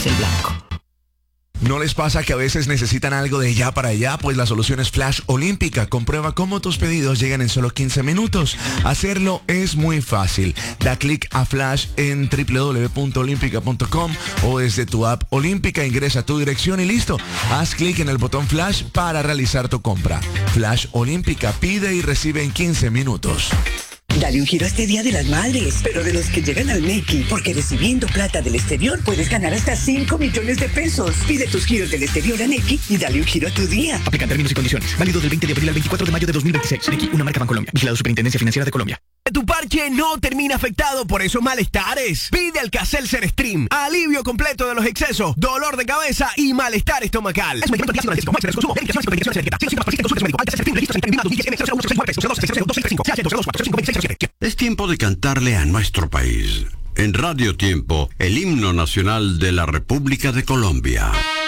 es el blanco. ¿No les pasa que a veces necesitan algo de ya para allá? Pues la solución es Flash Olímpica. Comprueba cómo tus pedidos llegan en solo 15 minutos. Hacerlo es muy fácil. Da clic a Flash en www.olímpica.com o desde tu app Olímpica, ingresa tu dirección y listo. Haz clic en el botón Flash para realizar tu compra. Flash Olímpica, pide y recibe en 15 minutos. Dale un giro a este Día de las Madres, pero de los que llegan al Nequi, porque recibiendo plata del exterior puedes ganar hasta 5 millones de pesos. Pide tus giros del exterior a Nequi y dale un giro a tu día. Aplican términos y condiciones. Válido del 20 de abril al 24 de mayo de 2026. Nequi, una marca Bancolombia. Vigilado Superintendencia Financiera de Colombia. Tu parche no termina afectado por esos malestares. Pide Alka-Seltzer Stream. Alivio completo de los excesos, dolor de cabeza y malestar estomacal. Es un medicamento analgésico. Más consumo. Medicación sin Es tiempo de cantarle a nuestro país. En Radio Tiempo, el himno nacional de la República de Colombia.